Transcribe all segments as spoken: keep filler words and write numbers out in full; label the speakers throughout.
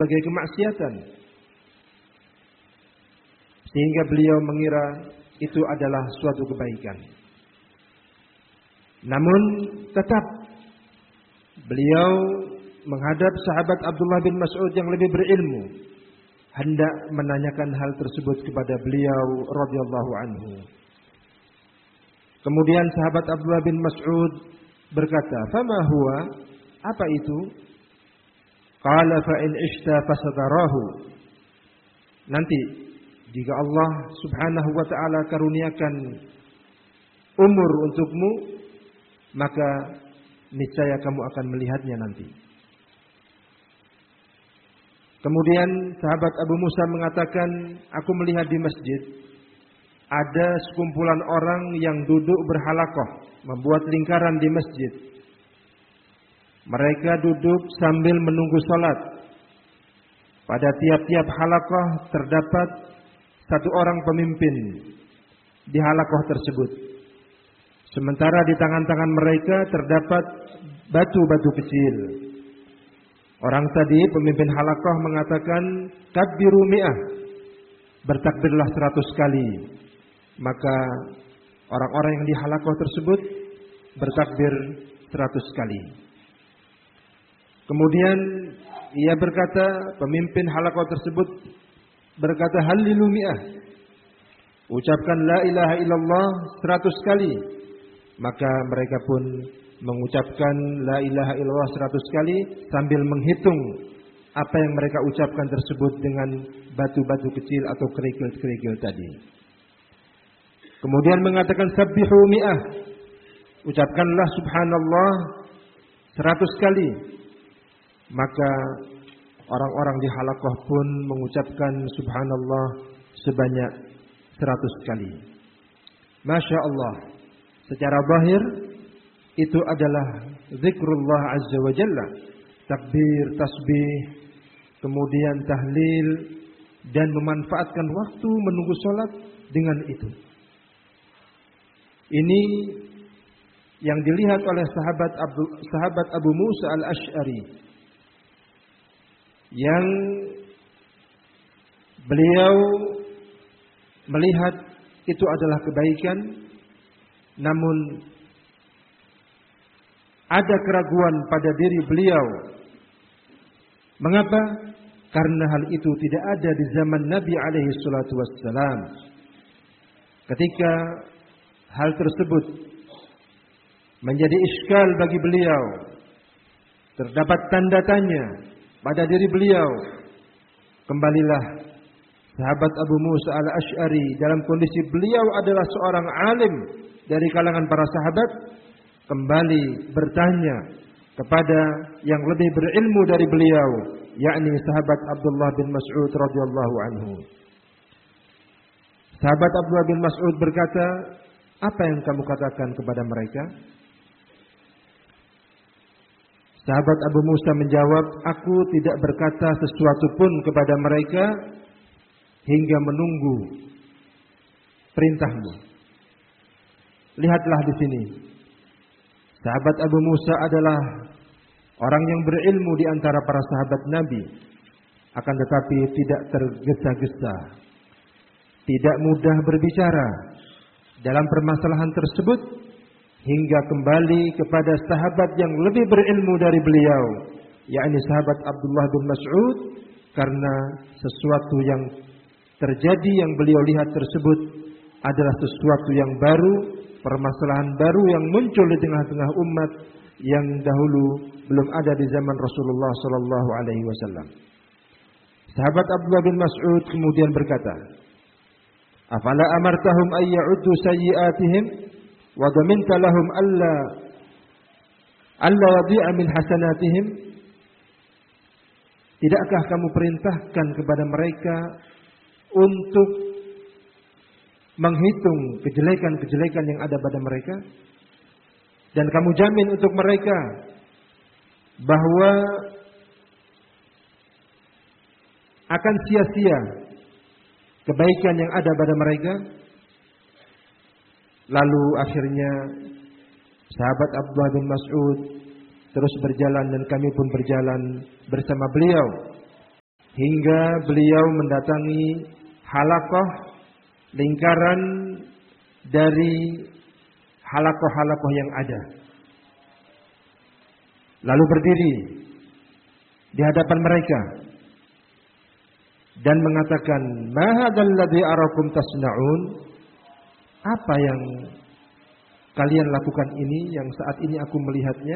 Speaker 1: sebagai kemaksiatan. Sehingga beliau mengira itu adalah suatu kebaikan. Namun tetap beliau menghadap sahabat Abdullah bin Mas'ud yang lebih berilmu, hendak menanyakan hal tersebut kepada beliau radhiyallahu anhu. Kemudian sahabat Abdullah bin Mas'ud berkata, "Fama huwa?" Apa itu? Qala fa in ishta fasatarahu. Nanti jika Allah Subhanahu wa taala karuniakan umur untukmu, maka niscaya kamu akan melihatnya nanti. Kemudian sahabat Abu Musa mengatakan, aku melihat di masjid ada sekumpulan orang yang duduk berhalaqah, membuat lingkaran di masjid. Mereka duduk sambil menunggu salat. Pada tiap-tiap halaqah terdapat satu orang pemimpin di halaqah tersebut. Sementara di tangan-tangan mereka terdapat batu-batu kecil. Orang tadi pemimpin halaqah mengatakan kabbiru mi'ah, bertakbirlah seratus kali. Maka orang-orang yang di halaqah tersebut bertakbir seratus kali. Kemudian ia berkata, pemimpin halaqah tersebut berkata hallilu mi'ah, ucapkan la ilaha illallah seratus kali. Maka mereka pun mengucapkan la ilaha illallah seratus kali sambil menghitung apa yang mereka ucapkan tersebut dengan batu-batu kecil atau kerikil-kerikil tadi. Kemudian mengatakan sabbihu mi'ah, ucapkanlah subhanallah seratus kali. Maka orang-orang di halaqah pun mengucapkan subhanallah sebanyak seratus kali. Masya Allah, secara zahir itu adalah zikrullah azza wa jalla, takbir, tasbih, kemudian tahlil, dan memanfaatkan waktu menunggu salat dengan itu. Ini yang dilihat oleh sahabat Abu, sahabat Abu Musa al-Ash'ari, yang beliau melihat itu adalah kebaikan, namun ada keraguan pada diri beliau. Mengapa? Karena hal itu tidak ada di zaman Nabi alaihi salatu wassalam. Ketika hal tersebut menjadi iskal bagi beliau, terdapat tanda tanya pada diri beliau, kembalilah sahabat Abu Musa al-Ash'ari dalam kondisi beliau adalah seorang alim dari kalangan para sahabat, kembali bertanya kepada yang lebih berilmu dari beliau, yakni sahabat Abdullah bin Mas'ud radhiyallahu anhu. Sahabat Abdullah bin Mas'ud berkata, apa yang kamu katakan kepada mereka? Sahabat Abu Musa menjawab, aku tidak berkata sesuatu pun kepada mereka hingga menunggu perintahmu. Lihatlah di sini. Sahabat Abu Musa adalah orang yang berilmu di antara para sahabat Nabi, akan tetapi tidak tergesa-gesa, tidak mudah berbicara dalam permasalahan tersebut, hingga kembali kepada sahabat yang lebih berilmu dari beliau, yakni sahabat Abdullah bin Mas'ud, karena sesuatu yang terjadi yang beliau lihat tersebut adalah sesuatu yang baru, permasalahan baru yang muncul di tengah-tengah umat yang dahulu belum ada di zaman Rasulullah sallallahu alaihi wasallam. Sahabat Abdullah bin Mas'ud kemudian berkata, afala amartahum ay ya'uddu sayyi'atihim wa dhaminta lahum alla alla yadhi'a min hasanatihim? Tidakkah kamu perintahkan kepada mereka untuk menghitung kejelekan-kejelekan yang ada pada mereka, dan kamu jamin untuk mereka bahwa akan sia-sia kebaikan yang ada pada mereka? Lalu akhirnya sahabat Abdullah bin Mas'ud terus berjalan dan kami pun berjalan bersama beliau hingga beliau mendatangi halaqah, lingkaran dari halaqah-halaqah yang ada. Lalu berdiri di hadapan mereka dan mengatakan, "Ma hadzal ladzi arakum tasna'un?" Apa yang kalian lakukan ini yang saat ini aku melihatnya?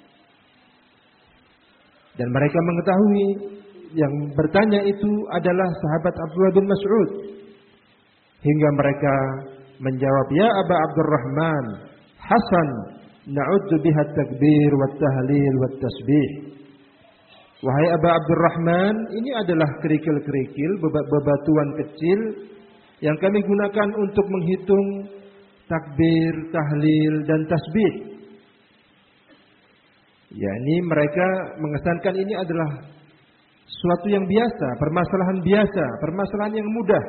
Speaker 1: Dan mereka mengetahui yang bertanya itu adalah sahabat Abdullah bin Mas'ud. Hingga mereka menjawab, "Ya Aba Abdurrahman, Hasan, na'uddu biha takbir wa tahlil wa tasbih." Wahai Aba Abdurrahman, ini adalah kerikil-kerikil, bebatuan kecil yang kami gunakan untuk menghitung takbir, tahlil, dan tasbih. Ya, ini mereka mengesankan ini adalah suatu yang biasa, permasalahan biasa, permasalahan yang mudah.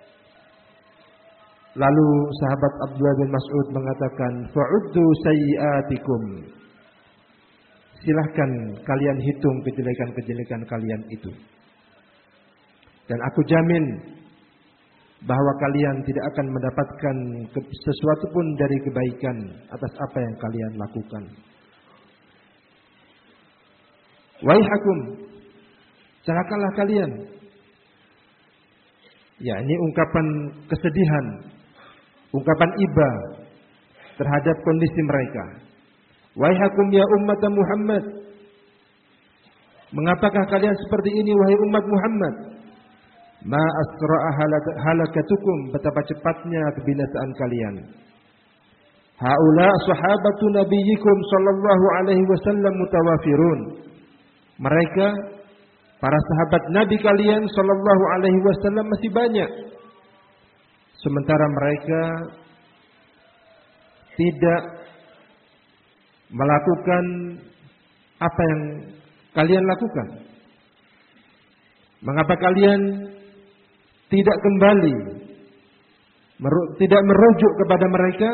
Speaker 1: Lalu sahabat Abdullah bin Mas'ud mengatakan, "Fa'uddu sayyi'atikum." Silahkan kalian hitung kejelekan-kejelekan kalian itu. Dan aku jamin bahwa kalian tidak akan mendapatkan sesuatu pun dari kebaikan atas apa yang kalian lakukan. Waihakum, celakalah kalian. Ya, ini ungkapan kesedihan, ungkapan iba terhadap kondisi mereka. Waihakum ya ummat Muhammad, mengapakah kalian seperti ini wahai umat Muhammad? Ma asra'a halakatukum, betapa cepatnya kebinasaan kalian. Haula sahabatu nabiyyikum sallallahu alaihi wasallam mutawafirun. Mereka para sahabat Nabi kalian sallallahu alaihi wasallam masih banyak. Sementara mereka tidak melakukan apa yang kalian lakukan. Mengapa kalian tidak kembali, tidak merujuk kepada mereka?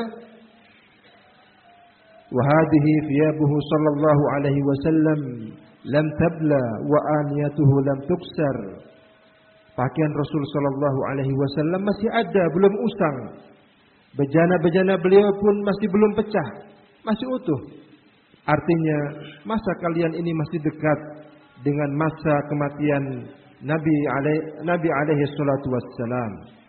Speaker 1: Wa hadhihi thiyabuhu sallallahu alaihi wasallam lam tabla wa aniyatuhu lam tuksar. Pakaian Rasul sallallahu alaihi wasallam masih ada, belum usang. Bejana-bejana beliau pun masih belum pecah, masih utuh. Artinya masa kalian ini masih dekat dengan masa kematian Nabi alaihi Nabi alaihi salatu wassalam.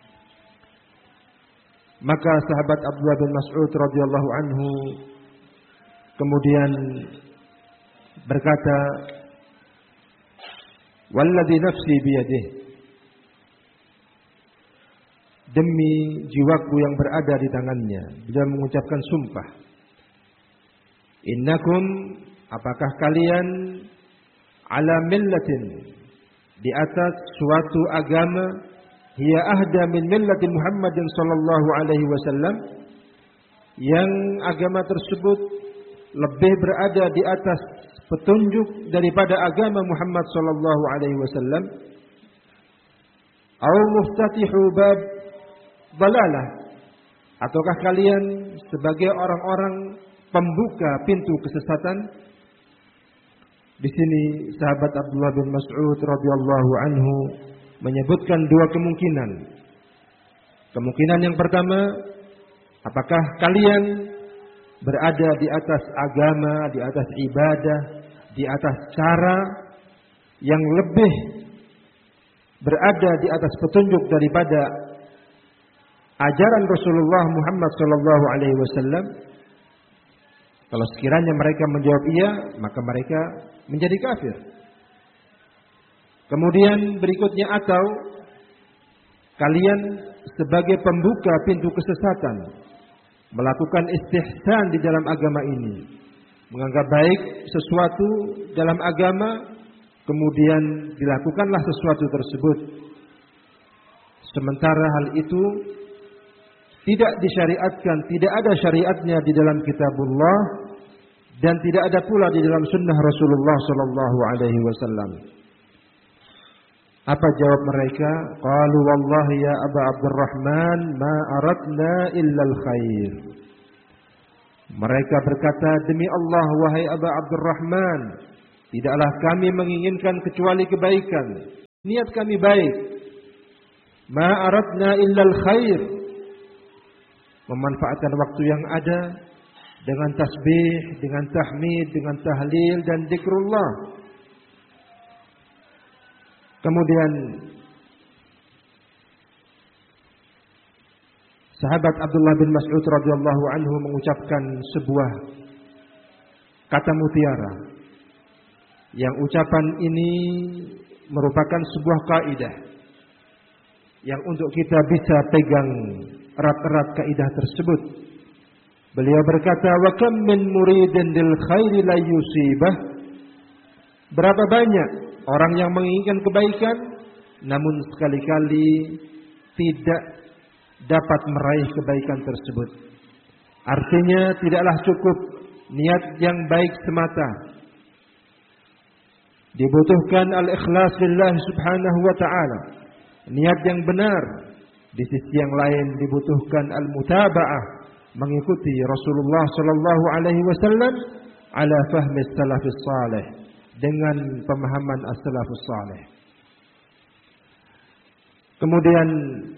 Speaker 1: Maka sahabat Abdullah bin Mas'ud radhiyallahu anhu kemudian berkata, "Walladzi nafsi biyadihi." Demi jiwaku yang berada di tangannya, beliau mengucapkan sumpah. Innakum, apakah kalian ala millatin, di atas suatu agama, hiya ahda min millati Muhammadin sallallahu alaihi wasallam, yang agama tersebut lebih berada di atas petunjuk daripada agama Muhammad sallallahu alaihi wasallam, au muftatihu bab dalalah, ataukah kalian sebagai orang-orang pembuka pintu kesesatan? Di sini sahabat Abdullah bin Mas'ud radhiyallahu anhu menyebutkan dua kemungkinan. Kemungkinan yang pertama, apakah kalian berada di atas agama, di atas ibadah, di atas cara yang lebih berada di atas petunjuk daripada ajaran Rasulullah Muhammad sallallahu alaihi wasallam? Kalau sekiranya mereka menjawab iya, maka mereka menjadi kafir. Kemudian berikutnya, atau kalian sebagai pembuka pintu kesesatan melakukan istihsan di dalam agama ini, menganggap baik sesuatu dalam agama, kemudian dilakukanlah sesuatu tersebut, sementara hal itu tidak disyariatkan, tidak ada syariatnya di dalam kitabullah dan tidak ada pula di dalam sunnah Rasulullah sallallahu alaihi wasallam. Apa jawab mereka? Qalu wallahi ya Aba Abdurrahman ma aradna illa al-khair. Mereka berkata, demi Allah wahai Aba Abdurrahman, tidaklah kami menginginkan kecuali kebaikan. niat kami baik. Ma aradna illal khair. Memanfaatkan waktu yang ada dengan tasbih, dengan tahmid, dengan tahlil dan zikrullah. Kemudian sahabat Abdullah bin Mas'ud radhiyallahu anhu mengucapkan sebuah kata mutiara, yang ucapan ini merupakan sebuah kaidah yang untuk kita bisa pegang erat-erat kaidah tersebut. Beliau berkata, wa kam min muridin lil khairi la yusibah. Berapa banyak orang yang menginginkan kebaikan namun sekali-kali tidak dapat meraih kebaikan tersebut. Artinya tidaklah cukup niat yang baik semata. Dibutuhkan al-ikhlas lillah subhanahu wa ta'ala, niat yang benar. Di sisi yang lain dibutuhkan al-mutaba'ah, mengikuti Rasulullah sallallahu alaihi wasallam ala fahmi salafus salih, dengan pemahaman as-salafus salih. Kemudian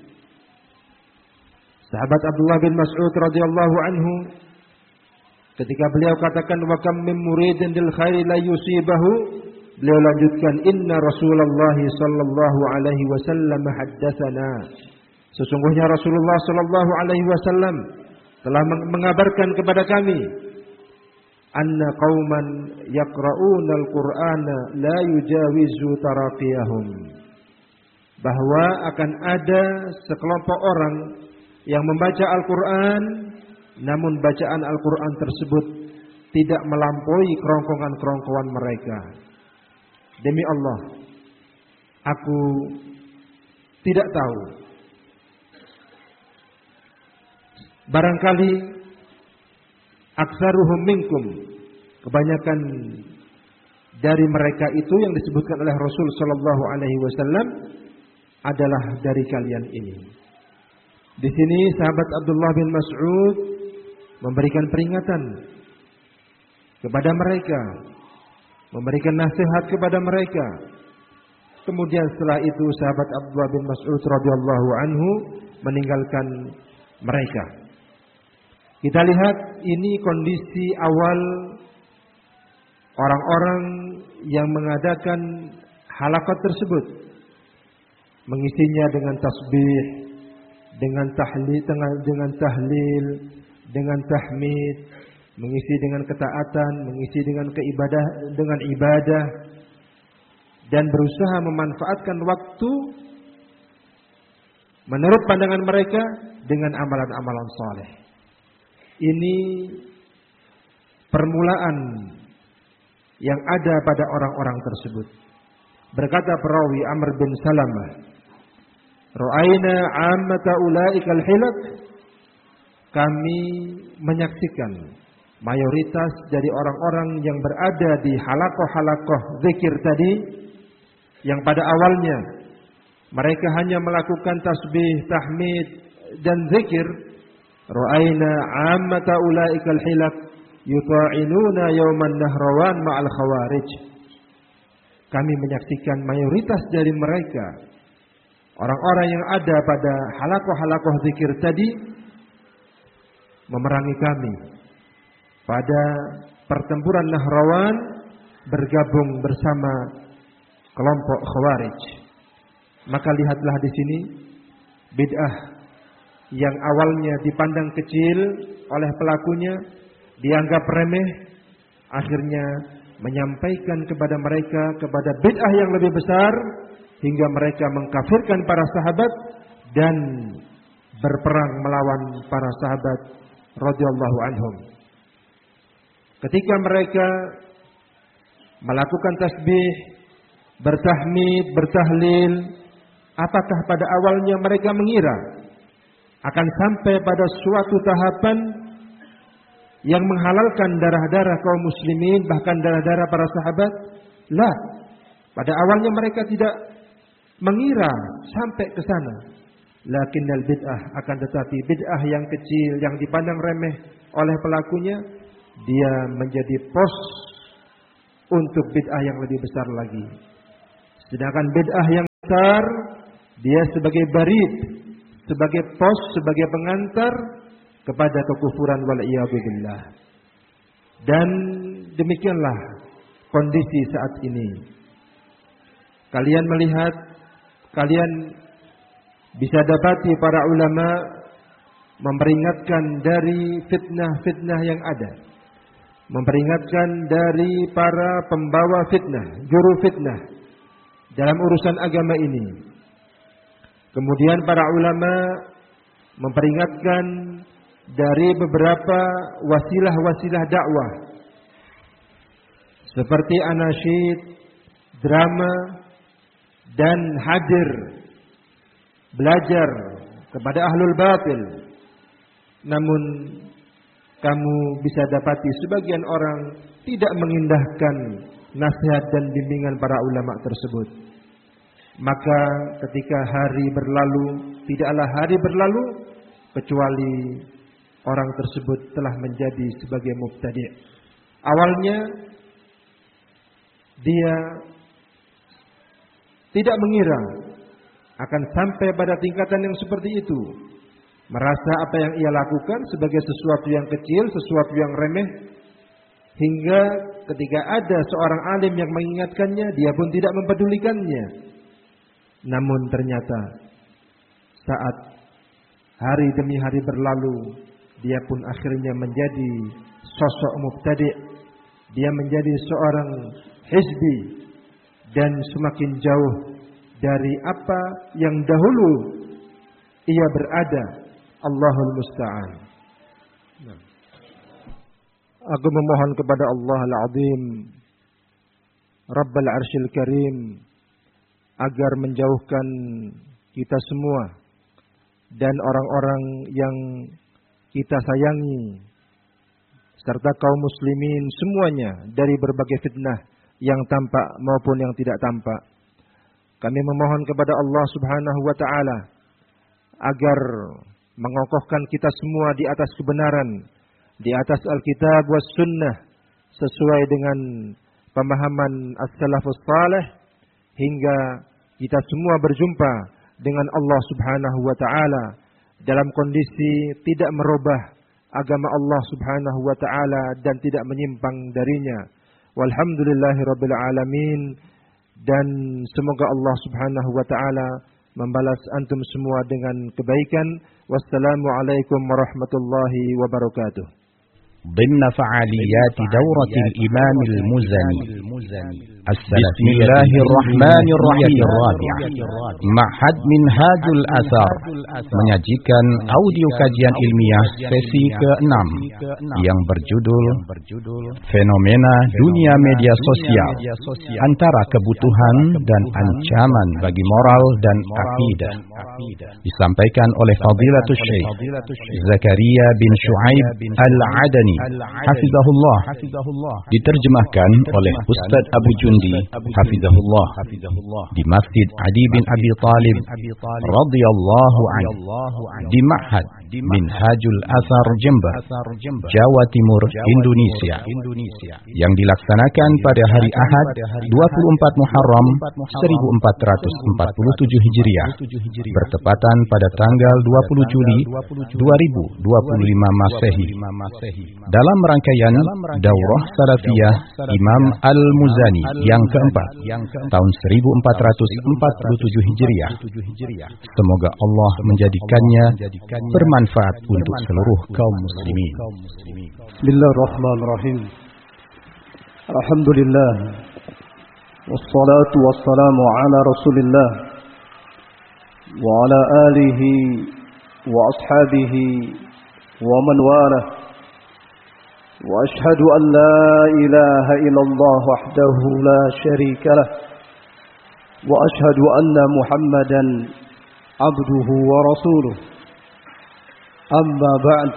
Speaker 1: sahabat Abdullah bin Mas'ud radhiyallahu anhu ketika beliau katakan wa kam min muridin lil khairi la yusibahu, beliau lanjutkan inna Rasulullah sallallahu alaihi wasallam haddatsana. Sesungguhnya Rasulullah sallallahu alaihi wasallam telah mengabarkan kepada kami anna qauman yaqra'una al-Qur'ana la yujawizu taraqiyahum, bahwa akan ada sekelompok orang yang membaca Al-Quran, namun bacaan Al-Quran tersebut tidak melampaui kerongkongan-kerongkongan mereka. Demi Allah, aku tidak tahu. Barangkali aksaruhum minkum, kebanyakan dari mereka itu yang disebutkan oleh Rasul sallallahu alaihi wasallam adalah dari kalian ini. Di sini sahabat Abdullah bin Mas'ud memberikan peringatan kepada mereka, memberikan nasihat kepada mereka. Kemudian setelah itu sahabat Abdullah bin Mas'ud radhiyallahu anhu meninggalkan mereka. Kita lihat ini kondisi awal orang-orang yang mengadakan halaqat tersebut, mengisinya dengan tasbih, dengan tahlil, dengan tahlil, dengan tahmid, mengisi dengan ketaatan, mengisi dengan keibadah, dengan ibadah, dan berusaha memanfaatkan waktu menurut pandangan mereka dengan amalan-amalan saleh. Ini permulaan yang ada pada orang-orang tersebut. Berkata perawi Amr bin Salamah, Ra'ayna 'ammata ulaikal hilak, kami menyaksikan mayoritas dari orang-orang yang berada di halaqah-halaqah zikir tadi, yang pada awalnya mereka hanya melakukan tasbih, tahmid dan zikir. Ra'ayna 'ammata ulaikal hilak yuta'inuna yawman nahrawan ma'al khawarij. Kami menyaksikan mayoritas dari mereka, orang-orang yang ada pada halaqah-halaqah zikir tadi, memerangi kami pada pertempuran Nahrawan, bergabung bersama kelompok Khawarij. Maka lihatlah di sini bid'ah yang awalnya dipandang kecil oleh pelakunya, dianggap remeh, akhirnya menyampaikan kepada mereka kepada bid'ah yang lebih besar, hingga mereka mengkafirkan para sahabat dan berperang melawan para sahabat radhiyallahu anhum. Ketika mereka melakukan tasbih, bertahmid, bertahlil, apakah pada awalnya mereka mengira akan sampai pada suatu tahapan yang menghalalkan darah-darah kaum muslimin, bahkan darah-darah para sahabat? La. Pada awalnya mereka tidak mengira sampai ke sana. Lakinnal bid'ah, akan tetapi bid'ah yang kecil yang dipandang remeh oleh pelakunya, dia menjadi pos untuk bid'ah yang lebih besar lagi. Sedangkan bid'ah yang besar, dia sebagai barid, sebagai pos, sebagai pengantar kepada kekufuran wal iyadu billah. Dan demikianlah kondisi saat ini. Kalian melihat, kalian bisa dapati para ulama memperingatkan dari fitnah-fitnah yang ada, memperingatkan dari para pembawa fitnah, juru fitnah dalam urusan agama ini. Kemudian para ulama memperingatkan dari beberapa wasilah-wasilah dakwah seperti anasyid, drama, dan hadir belajar kepada ahlul batil. Namun kamu bisa dapati sebagian orang tidak mengindahkan nasihat dan bimbingan para ulama tersebut. Maka ketika hari berlalu, tidaklah hari berlalu kecuali orang tersebut telah menjadi sebagai mubtadi'. Awalnya dia tidak mengira akan sampai pada tingkatan yang seperti itu, merasa apa yang ia lakukan sebagai sesuatu yang kecil, sesuatu yang remeh, hingga ketika ada seorang alim yang mengingatkannya, dia pun tidak mempedulikannya. Namun ternyata saat hari demi hari berlalu, dia pun akhirnya menjadi sosok mubtadi'. Dia menjadi seorang hizbi dan semakin jauh dari apa yang dahulu ia berada. Allahul musta'an. Aku memohon kepada Allah Al-Azim, Rabbul Arsyil Karim, agar menjauhkan kita semua dan orang-orang yang kita sayangi serta kaum muslimin semuanya dari berbagai fitnah yang tampak maupun yang tidak tampak. Kami memohon kepada Allah Subhanahu wa taala agar mengokohkan kita semua di atas kebenaran, di atas Alkitab was sunnah, sesuai dengan pemahaman as-salafus salih, hingga kita semua berjumpa dengan Allah Subhanahu wa taala dalam kondisi tidak merubah agama Allah Subhanahu wa taala dan tidak menyimpang darinya. Walhamdulillahirabbil alamin, dan semoga Allah Subhanahu wa taala membalas antum semua dengan kebaikan. Wassalamualaikum warahmatullahi wabarakatuh.
Speaker 2: ضمن فعاليات دورة الإمام المزني بسم الله الرحمن الرحيم الرابعة Ma'had Minhajul Athar menyajikan audio kajian ilmiah sesi keenam yang berjudul Fenomena Dunia Media Sosial Antara Kebutuhan dan Ancaman Bagi Moral dan Akidah, disampaikan oleh Fadilatul Syekh Zakaria bin Shu'aib Al-Adani Hafizahullah, diterjemahkan oleh Ustaz Abu Jundi Hafizahullah di Masjid Adi bin Abi Talib radhiyallahu anhu di Ma'had Minhajul Athar Jember, Jawa Timur, Indonesia, yang dilaksanakan pada hari Ahad dua puluh empat Muharram seribu empat ratus empat puluh tujuh Hijriah, bertepatan pada tanggal dua puluh Juli dua ribu dua puluh lima Masehi. Dalam rangkaian Daurah Salafiyah Imam Al-Muzani yang keempat tahun seribu empat ratus empat puluh tujuh Hijriah. Semoga Allah menjadikannya bermanfaat untuk seluruh kaum muslimin.
Speaker 3: Bismillahirrahmanirrahim. Alhamdulillah. Wassalatu wassalamu ala Rasulillah wa ala alihi wa ashabihi wa man walah. وأشهد أن لا إله إلا الله وحده لا شريك له وأشهد أن محمدا عبده ورسوله أما بعد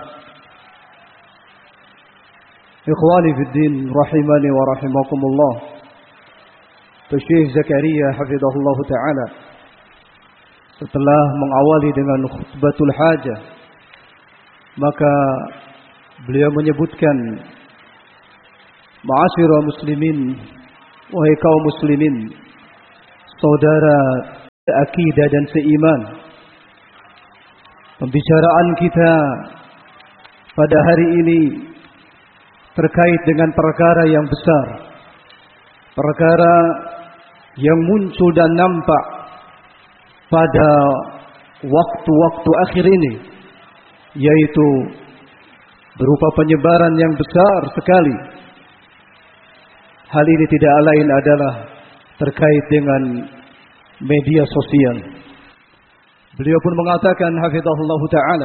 Speaker 3: إخواني في الدين رحمني ورحمكم الله. Syekh Zakaria hafizahullah ta'ala setelah mengawali dengan khutbatul hajah, maka beliau menyebutkan, ma'asyiral muslimin, wahai kaum muslimin, saudara akidah dan seiman. Pembicaraan kita pada hari ini terkait dengan perkara yang besar, perkara yang muncul dan nampak pada waktu-waktu akhir ini, yaitu berupa penyebaran yang besar sekali. Hal ini tidak lain adalah terkait dengan media sosial. Beliau pun mengatakan hafizahullah ta'ala,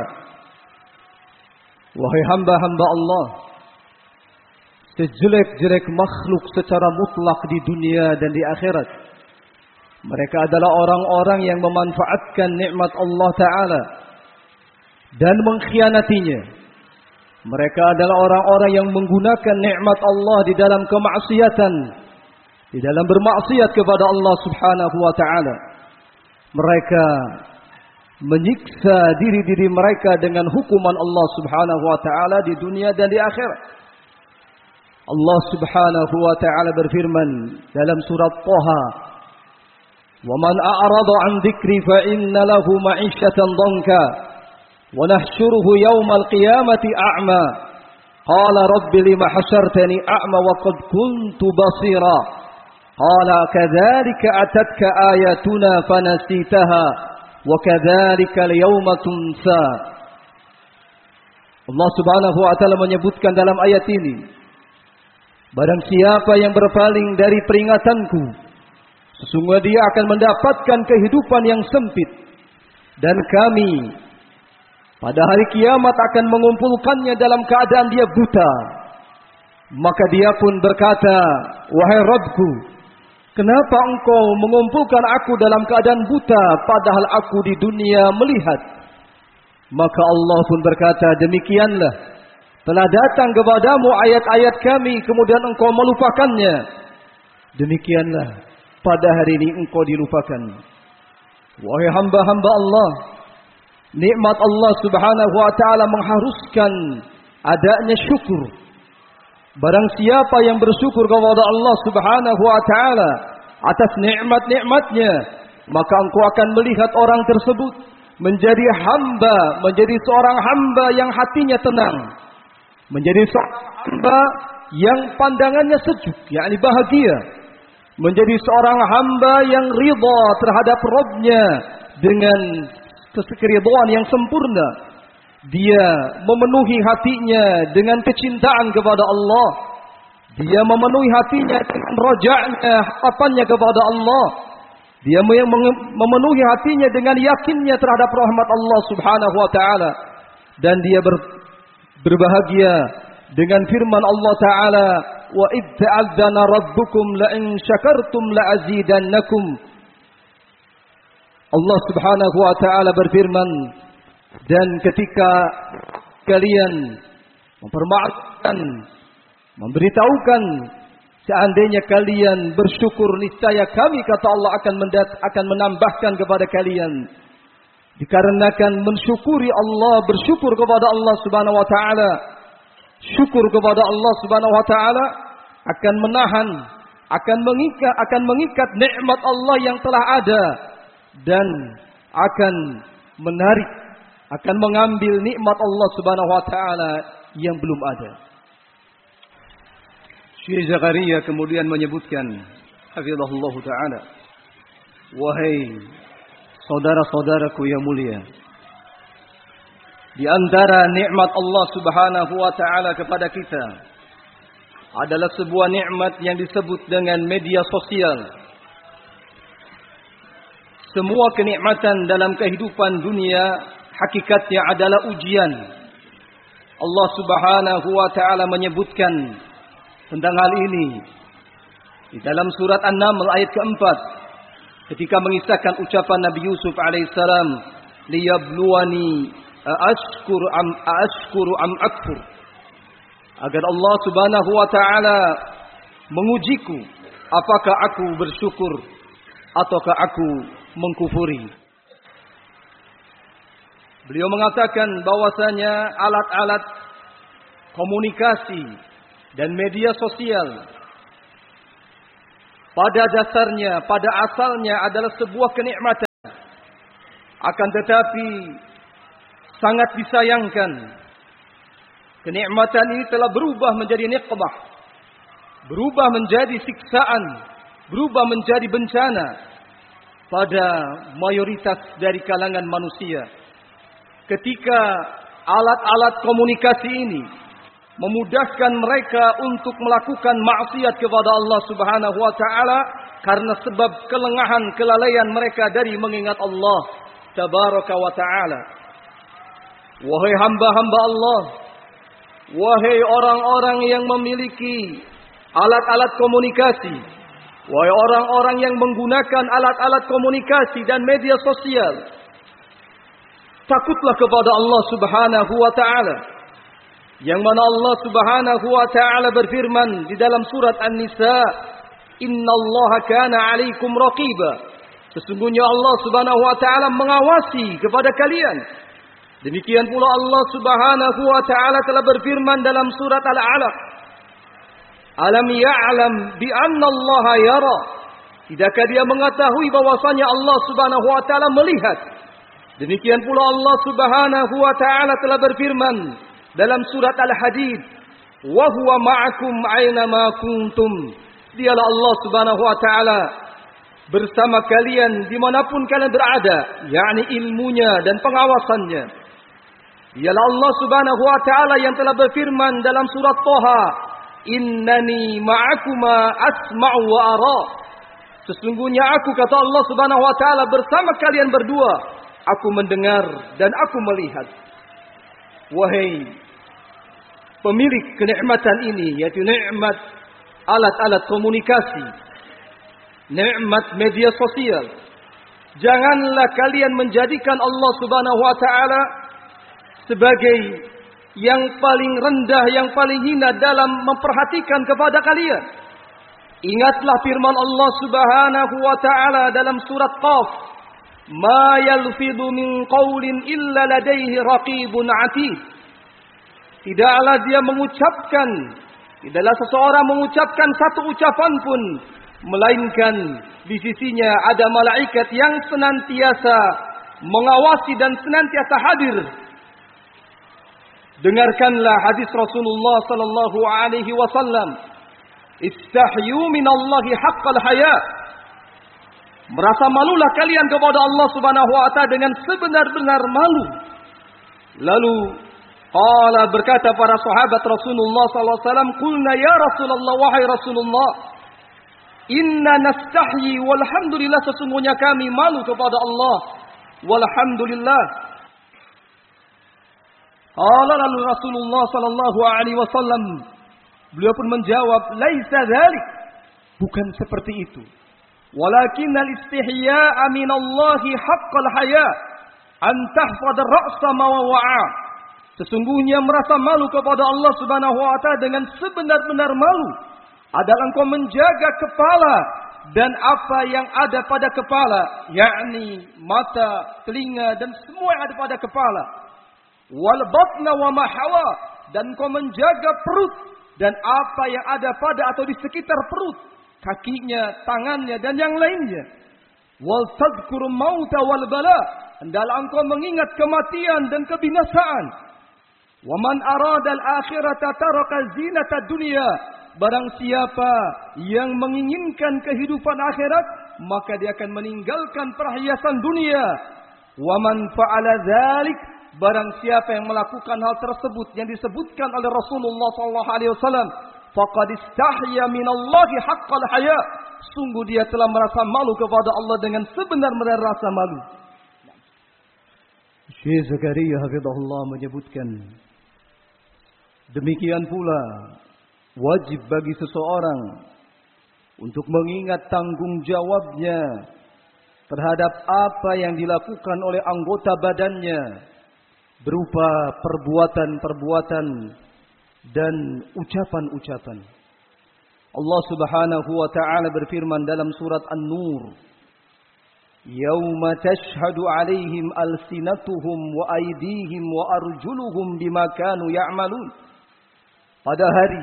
Speaker 3: wahai hamba-hamba Allah, sejelek-jelek makhluk secara mutlak di dunia dan di akhirat, mereka adalah orang-orang yang memanfaatkan nikmat Allah Ta'ala dan mengkhianatinya. Mereka adalah orang-orang yang menggunakan nikmat Allah di dalam kemaksiatan, di dalam bermaksiat kepada Allah Subhanahu wa Ta'ala. Mereka menyiksa diri-diri mereka dengan hukuman Allah Subhanahu wa Ta'ala di dunia dan di akhirat. Allah Subhanahu wa Ta'ala berfirman dalam surat Thaha, "Wa man a'rada 'an dzikri fa inna lahu ma'isyatan dhanka wa nahsyuruhu yawmal qiyamati a'ma. Qala rabbi lima hasyartani a'ma wa qad kuntu basira. Qala kadzalika atatka ayatuna fanasitaha wa kadzalika al-yawma tunsa." Allah Subhanahu wa Ta'ala menyebutkan dalam ayat ini, barang siapa yang berpaling dari peringatanku, sesungguhnya dia akan mendapatkan kehidupan yang sempit, dan kami pada hari kiamat akan mengumpulkannya dalam keadaan dia buta. Maka dia pun berkata, wahai Rabbku, kenapa engkau mengumpulkan aku dalam keadaan buta padahal aku di dunia melihat? Maka Allah pun berkata, demikianlah, telah datang kepadamu ayat-ayat kami, kemudian engkau melupakannya. Demikianlah, pada hari ini engkau dilupakan. Wahai hamba-hamba Allah, nikmat Allah Subhanahu wa Ta'ala mengharuskan adanya syukur. Barang siapa yang bersyukur kepada Allah Subhanahu wa Ta'ala atas nikmat-nikmatnya, maka engkau akan melihat orang tersebut menjadi hamba, menjadi seorang hamba yang hatinya tenang, menjadi seorang hamba yang pandangannya sejuk, yakni bahagia, menjadi seorang hamba yang ridha terhadap Rabb-Nya dengan keridhaan yang sempurna. Dia memenuhi hatinya dengan kecintaan kepada Allah. Dia memenuhi hatinya dengan raja'nya, harapannya kepada Allah. Dia memenuhi hatinya dengan yakinnya terhadap rahmat Allah Subhanahu wa Ta'ala. Dan dia ber, berbahagia dengan firman Allah Ta'ala, wa idh ta'adzana rabbukum la in syakartum la azidannakum. Allah Subhanahu wa Ta'ala berfirman, dan ketika kalian mempermaafkan, memberitahukan, seandainya kalian bersyukur, niscaya kami, kata Allah, akan mendat, akan menambahkan kepada kalian. Dikarenakan mensyukuri Allah, bersyukur kepada Allah Subhanahu wa Ta'ala, syukur kepada Allah Subhanahu wa Ta'ala akan menahan, akan mengikat, akan mengikat nikmat Allah yang telah ada, dan akan menarik, akan mengambil nikmat Allah Subhanahu wa Ta'ala yang belum ada. Syekh Zakaria kemudian menyebutkan, hafizahullah ta'ala, wahai saudara-saudaraku yang mulia, di antara nikmat Allah Subhanahu wa Ta'ala kepada kita adalah sebuah nikmat yang disebut dengan media sosial. Semua kenikmatan dalam kehidupan dunia hakikatnya adalah ujian. Allah Subhanahu wa Ta'ala menyebutkan tentang hal ini di dalam surat An-Naml ayat keempat, ketika mengisahkan ucapan Nabi Yusuf alaihissalam, liyabluwani ashkuru am ashkuru am akfur, agar Allah Subhanahu wa Ta'ala mengujiku, apakah aku bersyukur ataukah aku mengkufuri. Beliau mengatakan bahwasanya alat-alat komunikasi dan media sosial pada dasarnya, pada asalnya adalah sebuah kenikmatan. Akan tetapi sangat disayangkan, kenikmatan ini telah berubah menjadi nikmah, berubah menjadi siksaan, berubah menjadi bencana pada mayoritas dari kalangan manusia. Ketika alat-alat komunikasi ini memudahkan mereka untuk melakukan maksiat kepada Allah Subhanahu wa taala karena sebab kelengahan, kelalaian mereka dari mengingat Allah Tabaraka wa taala. Wahai hamba-hamba Allah, wahai orang-orang yang memiliki alat-alat komunikasi, wahai orang-orang yang menggunakan alat-alat komunikasi dan media sosial, takutlah kepada Allah Subhanahu wa taala. Yang mana Allah Subhanahu wa taala berfirman di dalam surat An-Nisa, "Innallaha kana 'alaikum raqiba." Sesungguhnya Allah Subhanahu wa taala mengawasi kepada kalian. Demikian pula Allah Subhanahu wa taala telah berfirman dalam surat Al-Alaq, "Alam ya'lam bi anna Allah yara?" Tidakkah dia mengetahui bahwasanya Allah Subhanahu wa taala melihat? Demikian pula Allah Subhanahu wa taala telah berfirman dalam surat Al-Hadid, "Wa huwa ma'akum aina ma kuntum." Dialah Allah Subhanahu wa taala bersama kalian dimanapun kalian berada, yakni ilmunya dan pengawasannya. Dialah Allah Subhanahu wa taala yang telah berfirman dalam surat Thaha, "Innani ma'akuma asma'u wa ara." Sesungguhnya aku, kata Allah Subhanahu wa taala, bersama kalian berdua, aku mendengar dan aku melihat. Wahai pemilik kenikmatan ini, yaitu nikmat alat-alat komunikasi, nikmat media sosial, janganlah kalian menjadikan Allah Subhanahu wa taala sebagai yang paling rendah, yang paling hina dalam memperhatikan kepada kalian. Ingatlah firman Allah Subhanahu wa taala dalam surat Qaf, "Ma yalfidu min qaulin illa ladaihi raqibun 'atid." Tidaklah dia mengucapkan, tidaklah seseorang mengucapkan satu ucapan pun, melainkan di sisinya ada malaikat yang senantiasa mengawasi dan senantiasa hadir. Dengarkanlah hadis Rasulullah sallallahu alaihi wasallam, "Istahyu minallahi haqqal haya." Merasa malulah kalian kepada Allah Subhanahu wa taala dengan sebenar-benar malu. Lalu qala, berkata para sahabat Rasulullah sallallahu alaihi wasallam, "Qulna ya Rasulullah, wahai Rasulullah, inna nastahyi walhamdulillah, sesungguhnya kami malu kepada Allah, walhamdulillah." Qala lalu Rasulullah sallallahu alaihi wasallam, beliau pun menjawab, "Laisa dzalik." Bukan seperti itu. "Walakinnal istihya'a minallahi haqqal haya an tahfadha ar-ra'sa ma wa'a." Sesungguhnya merasa malu kepada Allah Subhanahu wa taala dengan sebenar-benar malu adalah engkau menjaga kepala dan apa yang ada pada kepala, yakni mata, telinga dan semua yang ada pada kepala. Wal batna wa ma hawa, dan engkau menjaga perut dan apa yang ada pada atau di sekitar perut, kakinya, tangannya dan yang lainnya. Wal tadhkur mauta wal bala, hendaklah engkau mengingat kematian dan kebinasaan. Wa man arada al-akhirata taraka zinata dunya, barang siapa yang menginginkan kehidupan akhirat, maka dia akan meninggalkan perhiasan dunia. Wa man fa'ala dzalik, barang siapa yang melakukan hal tersebut yang disebutkan oleh Rasulullah sallallahu alaihi wasallam, faqad istahya minallahi haqqal haya, sungguh dia telah merasa malu kepada Allah dengan sebenar-benar rasa malu. Syekh Zakaria hafizahullah menyebutkan, demikian pula wajib bagi seseorang untuk mengingat tanggung jawabnya terhadap apa yang dilakukan oleh anggota badannya berupa perbuatan-perbuatan dan ucapan-ucapan. Allah Subhanahu wa taala berfirman dalam surat An-Nur, "Yauma tashhadu 'alaihim alsinatuhum wa aydihim wa arjuluhum bima kanu ya'malun." Pada hari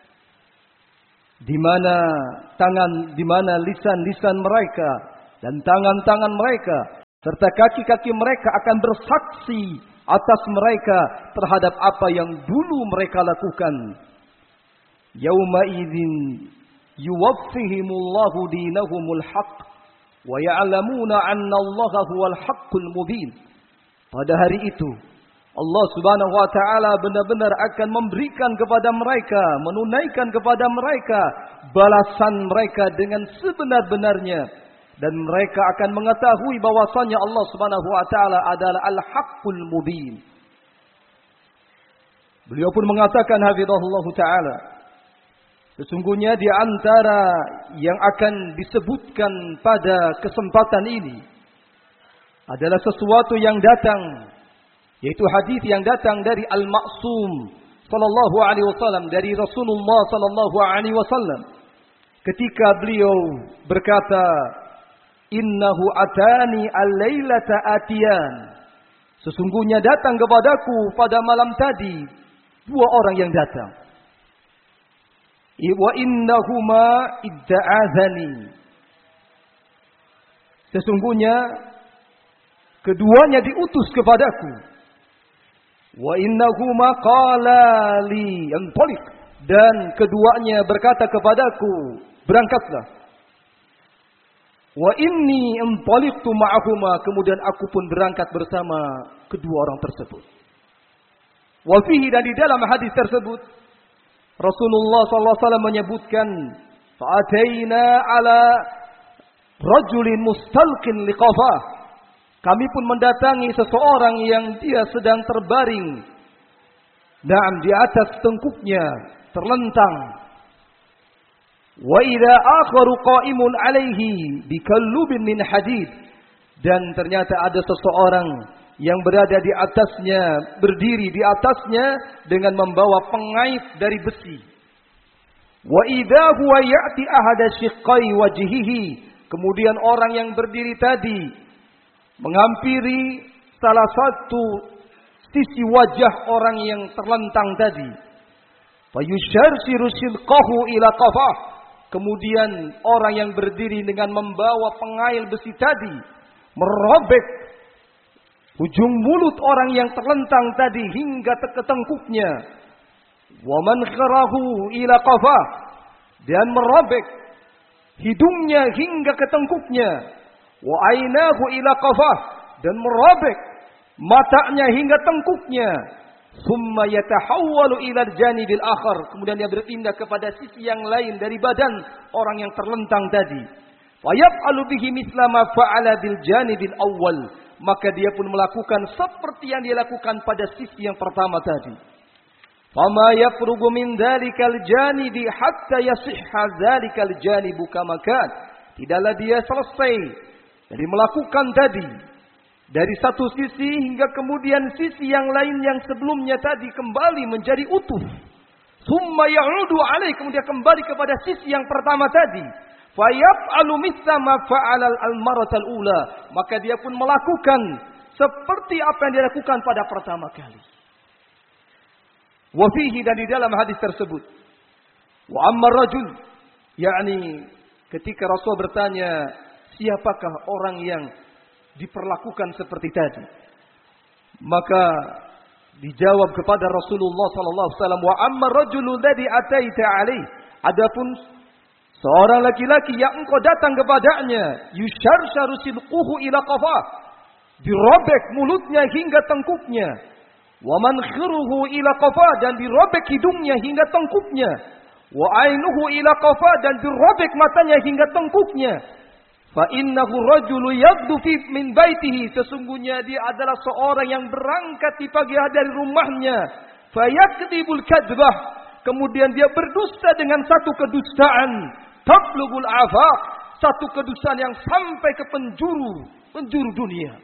Speaker 3: di mana tangan, di mana lisan-lisan mereka dan tangan-tangan mereka serta kaki-kaki mereka akan bersaksi atas mereka terhadap apa yang dulu mereka lakukan. Yauma idzin yuwaffihimullahu dinahumul haqq wa ya'lamuna anna Allaha huwal haqqul mubin. Pada hari itu Allah Subhanahu wa taala benar-benar akan memberikan kepada mereka, menunaikan kepada mereka balasan mereka dengan sebenar-benarnya, dan mereka akan mengetahui bahwasanya Allah Subhanahu wa taala adalah Al-Haqqul Mubin. Beliau pun mengatakan hafizahullah taala, sesungguhnya di antara yang akan disebutkan pada kesempatan ini adalah sesuatu yang datang, yaitu hadis yang datang dari Al-Ma'sum sallallahu alaihi wasallam, dari Rasulullah sallallahu alaihi wasallam, ketika beliau berkata, innahu atani al-lailata atiyan, sesungguhnya datang kepadaku pada malam tadi dua orang yang datang. Wa innahuma idda'azani, sesungguhnya keduanya diutus kepadaku. Wa innahuma qala li anṭaliq, dan keduanya berkata kepadaku, berangkatlah. Wa inni anṭaliqtu ma'ahuma, kemudian aku pun berangkat bersama kedua orang tersebut. Wa fihi, dan di dalam hadis tersebut Rasulullah sallallahu alaihi wasallam menyebutkan, fa'ataina ala rajulin mustalqin liqafah, kami pun mendatangi seseorang yang dia sedang terbaring, naam, di atas tengkuknya terlentang. Wa idza akharu qa'imun alaihi bikallubin min hadid, dan ternyata ada seseorang yang berada di atasnya, berdiri di atasnya dengan membawa pengait dari besi. Wa idza huwa ya'ti ahada shiqqai wajhihi, kemudian orang yang berdiri tadi menghampiri salah satu sisi wajah orang yang terlentang tadi. Fayusharsiru shilqahu ila qafah, kemudian orang yang berdiri dengan membawa pengail besi tadi merobek ujung mulut orang yang terlentang tadi hingga ke tengkuknya. Wa mankharahu ila qafah, dan merobek hidungnya hingga ke tengkuknya. Wa ainahu ila qafah, dan merobek matanya hingga tengkuknya. Summa yatahawwalu ila al-janibil akhar, kemudian dia berpindah kepada sisi yang lain dari badan orang yang terlentang tadi. Wa yaf'alu bihi mithla ma fa'ala bil janibil awwal, maka dia pun melakukan seperti yang dia lakukan pada sisi yang pertama tadi. Fama yafrugu min dzalikal janibi hatta yasihha dzalikal janibu kama kan, tidaklah dia selesai dari melakukan tadi dari satu sisi hingga kemudian sisi yang lain yang sebelumnya tadi kembali menjadi utuh. Summa ya'udu alaih, kemudian kembali kepada sisi yang pertama tadi. Fayaf'alu mithla ma fa'ala al-maratal ula, maka dia pun melakukan seperti apa yang dia lakukan pada pertama kali. Wa fihi, dan di dalam hadis tersebut, wa amma rajul, yakni ketika Rasul bertanya, siapakah orang yang diperlakukan seperti tadi? Maka dijawab kepada Rasulullah sallallahu alaihi wasallam, wa amma rajulu alladhi ataita alaih, adapun seorang laki-laki yang engkau datang kepadanya, yusharsharu silquhu ila qafah, dirobek mulutnya hingga tengkuknya. Wa mankhiruhu ila qafah, dan dirobek hidungnya hingga tengkuknya. Wa ainuhu ila qafah, dan dirobek matanya hingga tengkuknya. Fa innahu rajulu yabdu fi min baitihi, sesungguhnya dia adalah seorang yang berangkat di pagi hari dari rumahnya. Fa yakdibul kadzbah, kemudian dia berdusta dengan satu kedustaan. Tablugul afaq, satu kedustaan yang sampai ke penjuru penjuru dunia.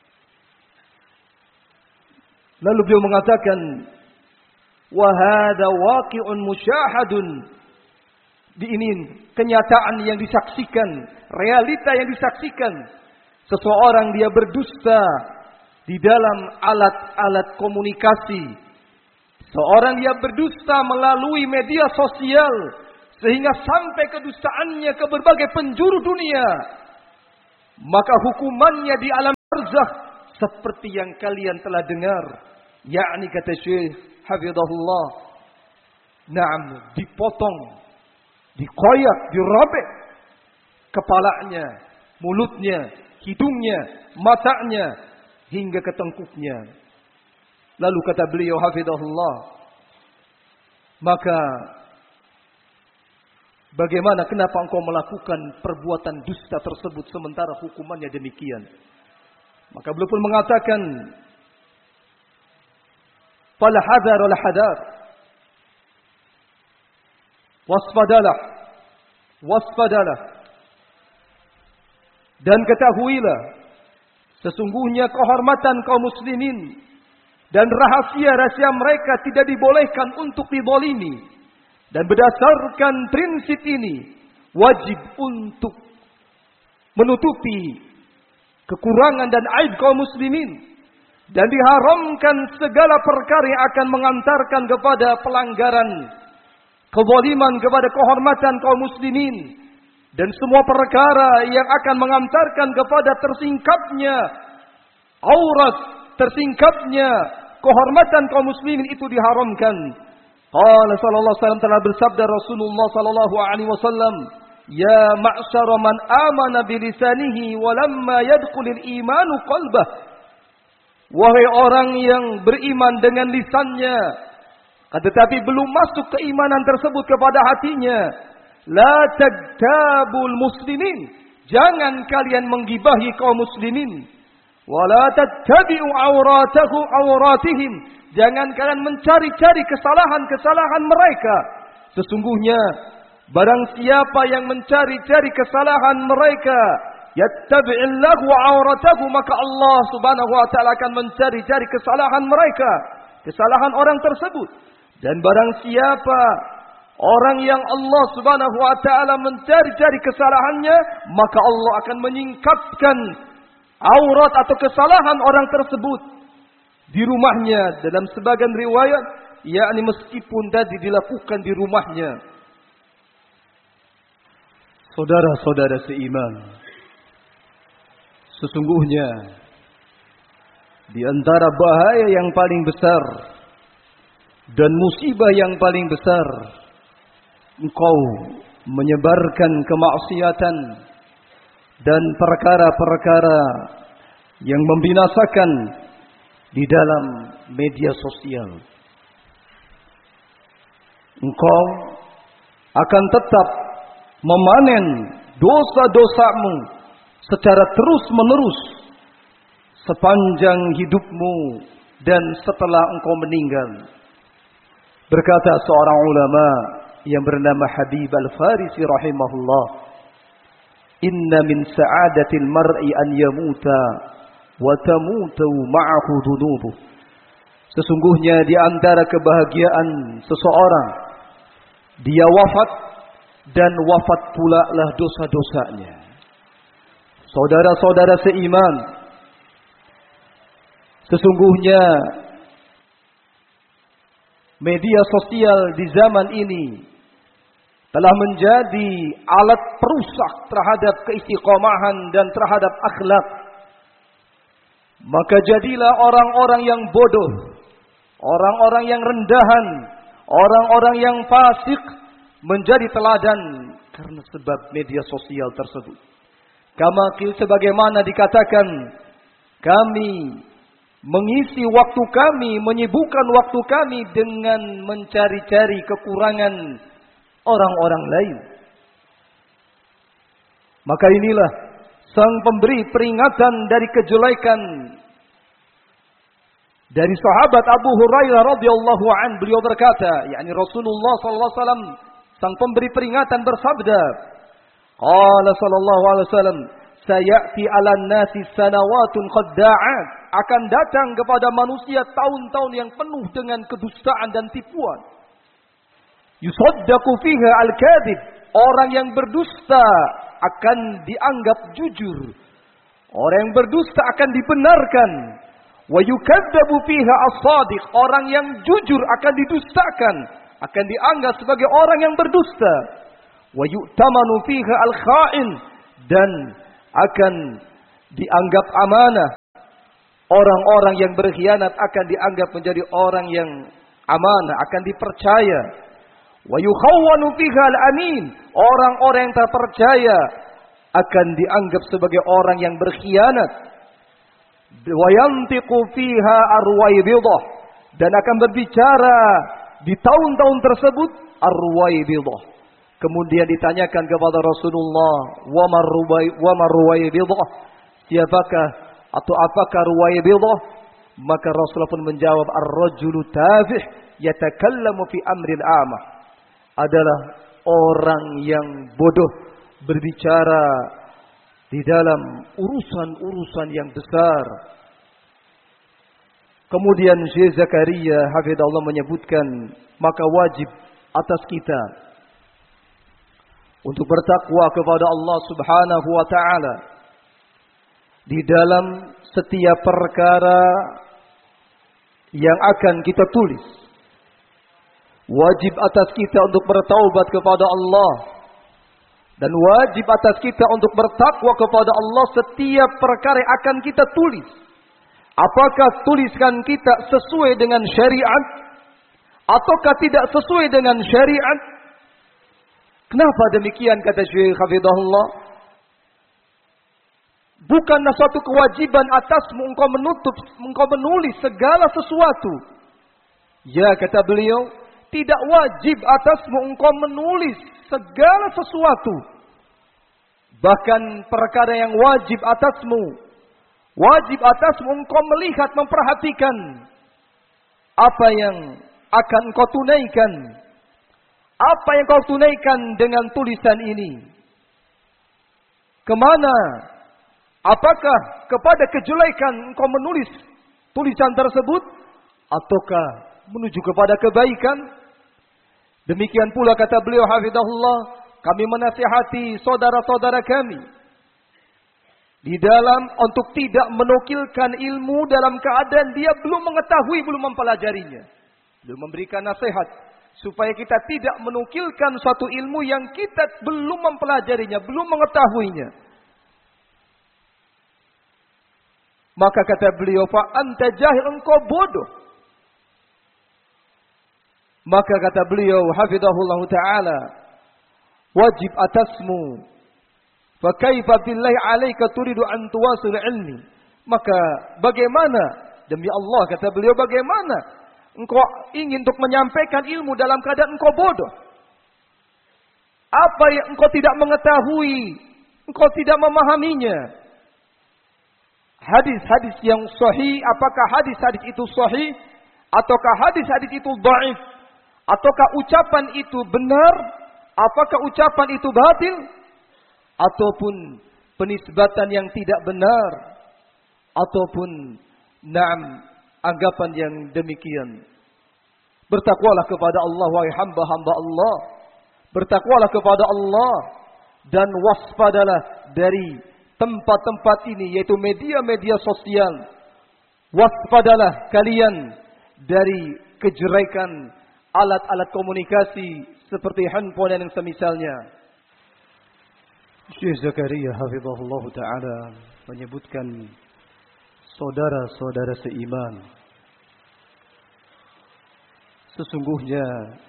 Speaker 3: Lalu beliau mengatakan, wa hadza waqi'un musyahadun, ini kenyataan yang disaksikan, realita yang disaksikan. Seseorang dia berdusta di dalam alat-alat komunikasi. Seorang dia berdusta melalui media sosial, sehingga sampai kedustaannya ke berbagai penjuru dunia. Maka hukumannya di alam barzakh seperti yang kalian telah dengar, yakni kata Syekh hafizahullah, na'am, dipotong, dikoyak, dirobek kepalanya, mulutnya, hidungnya, matanya hingga ke tengkuknya. Lalu kata beliau hafizahullah, maka bagaimana, kenapa engkau melakukan perbuatan dusta tersebut sementara hukumannya demikian? Maka beliau pun mengatakan, fala hadar wala hadar, waspadalah, waspadalah, dan ketahuilah sesungguhnya kehormatan kaum muslimin dan rahasia-rahasia mereka tidak dibolehkan untuk dizalimi. Dan berdasarkan prinsip ini, wajib untuk menutupi kekurangan dan aib kaum muslimin. Dan diharamkan segala perkara yang akan mengantarkan kepada pelanggaran, kezaliman kepada kehormatan kaum muslimin. Dan semua perkara yang akan mengantarkan kepada tersingkapnya aurat, tersingkapnya kehormatan kaum muslimin itu diharamkan. Qala sallallahu alaihi wasallam, telah bersabda Rasulullah sallallahu alaihi wasallam, ya ma'syara man amana bilisanihi wa lamma yadkhulul imanu qalbah. Wahai orang yang beriman dengan lisannya, tetapi belum masuk keimanan tersebut kepada hatinya, la tagtabul muslimin, jangan kalian menggibahi kaum muslimin. Wala tattabi'u awratahu awratihim, jangan kalian mencari-cari kesalahan-kesalahan mereka. Sesungguhnya barang siapa yang mencari-cari kesalahan mereka, yattabi'illahu awratahu, maka Allah Subhanahu wa taala akan mencari-cari kesalahan mereka, kesalahan orang tersebut. Dan barang siapa orang yang Allah Subhanahu wa taala mencari-cari kesalahannya, maka Allah akan menyingkapkan aurat atau kesalahan orang tersebut di rumahnya. Dalam sebagian riwayat, yakni meskipun tadi dilakukan di rumahnya. Saudara-saudara seiman, sesungguhnya di antara bahaya yang paling besar dan musibah yang paling besar, engkau menyebarkan kemaksiatan dan perkara-perkara yang membinasakan di dalam media sosial. Engkau akan tetap memanen dosa-dosamu secara terus-menerus sepanjang hidupmu dan setelah engkau meninggal. Berkata seorang ulama yang bernama Habib Al-Farisi rahimahullah, inna min sa'adatil mar'i an yamuta wa tamutu ma'ahu dhunubuh. Sesungguhnya di antara kebahagiaan seseorang, dia wafat dan wafat pula lah dosa-dosanya. Saudara-saudara seiman, sesungguhnya media sosial di zaman ini telah menjadi alat perusak terhadap keistiqomahan dan terhadap akhlak. Maka jadilah orang-orang yang bodoh, orang-orang yang rendahan, orang-orang yang fasik menjadi teladan karena sebab media sosial tersebut. Kama sebagaimana dikatakan, kami mengisi waktu kami, menyibukkan waktu kami dengan mencari-cari kekurangan orang-orang lain. Maka inilah sang pemberi peringatan dari kejelekan dari sahabat Abu Hurairah radhiyallahu an. Beliau berkata, yakni Rasulullah sallallahu alaihi wasallam, sang pemberi peringatan bersabda, qala sallallahu alaihi wasallam, sayati 'alan nasi sanawatun qadda'at, akan datang kepada manusia tahun-tahun yang penuh dengan kedustaan dan tipuan. Yusaddaqu fiha al-kadhib, orang yang berdusta akan dianggap jujur. Orang yang berdusta akan dibenarkan. Wa yukadzabu fiha as-shadiq, orang yang jujur akan didustakan, akan dianggap sebagai orang yang berdusta. Wa yu'tamanu fiha al-kha'in, dan akan dianggap amanah Orang-orang yang berkhianat akan dianggap menjadi orang yang amanah, akan dipercaya. Wa yukhawwanu fiha al-amin. Orang-orang yang terpercaya akan dianggap sebagai orang yang berkhianat. Wa yantiqu fiha arwaybidah. Dan akan berbicara di tahun-tahun tersebut arwaybidah. Kemudian ditanyakan kepada Rasulullah, wa marwaybidah? Siapakah atau apakah ruwaybidah? Maka Rasulullah pun menjawab, ar-rajulu tafih yatakallamu fi amril amah. Adalah orang yang bodoh berbicara di dalam urusan-urusan yang besar. Kemudian Syekh Zakaria hafizahullah menyebutkan, maka wajib atas kita untuk bertakwa kepada Allah Subhanahu wa taala di dalam setiap perkara yang akan kita tulis. Wajib atas kita untuk bertaubat kepada Allah. Dan wajib atas kita untuk bertakwa kepada Allah setiap perkara yang akan kita tulis. Apakah tuliskan kita sesuai dengan syariat ataukah tidak sesuai dengan syariat? Kenapa demikian kata Syekh hafizahullah? Bukanlah suatu kewajiban atasmu engkau menutup, engkau menulis segala sesuatu. Ya, kata beliau, tidak wajib atasmu engkau menulis segala sesuatu. Bahkan perkara yang wajib atasmu, wajib atasmu engkau melihat, memperhatikan apa yang akan engkau tunaikan. Apa yang kau tunaikan dengan tulisan ini? Kemana? Apakah kepada kejelekan engkau menulis tulisan tersebut? Ataukah menuju kepada kebaikan? Demikian pula kata beliau hafizahullah, kami menasihati saudara-saudara kami di dalam untuk tidak menukilkan ilmu dalam keadaan dia belum mengetahui, belum mempelajarinya. Belum memberikan nasihat supaya kita tidak menukilkan suatu ilmu yang kita belum mempelajarinya, belum mengetahuinya. Maka kata beliau, fa anta jahil, engkau bodoh. Maka kata beliau hafizahullah taala, wajib atasmu, fa kaifa billahi alaika turidu an tuwasil ilmi. Maka bagaimana, demi Allah kata beliau, bagaimana engkau ingin untuk menyampaikan ilmu dalam keadaan engkau bodoh? Apa yang engkau tidak mengetahui, engkau tidak memahaminya. Hadis-hadis yang sahih, apakah hadis-hadis itu sahih ataukah hadis-hadis itu dhaif? Ataukah ucapan itu benar? Apakah ucapan itu batil? Ataupun penisbatan yang tidak benar? Ataupun na'am, anggapan yang demikian. Bertakwalah kepada Allah, wahai hamba-hamba Allah. Bertakwalah kepada Allah dan waspadalah dari tempat-tempat ini, yaitu media-media sosial. Waspadalah kalian dari kejelekan alat-alat komunikasi seperti handphone dan yang semisalnya. Syekh Zakaria hafizahullah taala menyebutkan saudara-saudara seiman, sesungguhnya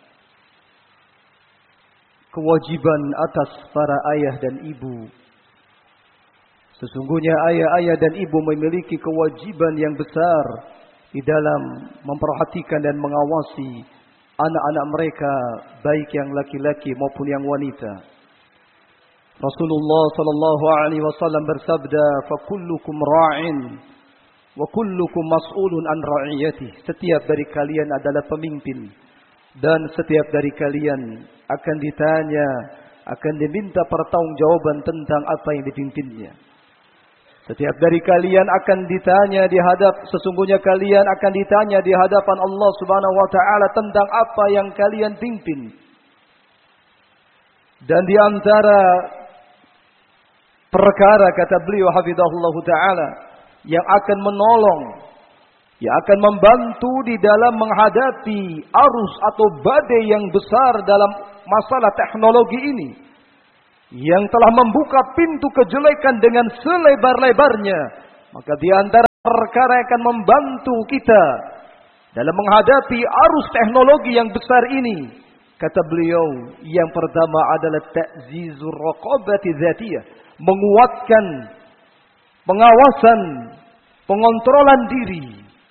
Speaker 3: kewajiban atas para ayah dan ibu, sesungguhnya ayah-ayah dan ibu memiliki kewajiban yang besar di dalam memperhatikan dan mengawasi anak-anak mereka, baik yang laki-laki maupun yang wanita. Rasulullah sallallahu alaihi wasallam bersabda, "Fa kullukum ra'in wa kullukum mas'ulun an ra'iyatihi." Setiap dari kalian adalah pemimpin dan setiap dari kalian akan ditanya, akan diminta pertanggungjawaban tentang apa yang dipimpinnya. Setiap dari kalian akan ditanya di hadap, sesungguhnya kalian akan ditanya di hadapan Allah Subhanahu wa taala tentang apa yang kalian pimpin. Dan di antara perkara kata beliau hafizahullah taala yang akan menolong, yang akan membantu di dalam menghadapi arus atau badai yang besar dalam masalah teknologi ini, yang telah membuka pintu kejelekan dengan selebar-lebarnya, maka di antara perkara yang akan membantu kita dalam menghadapi arus teknologi yang besar ini. Kata beliau, yang pertama adalah ta'zizur raqabati dzatiyah, menguatkan pengawasan, pengontrolan diri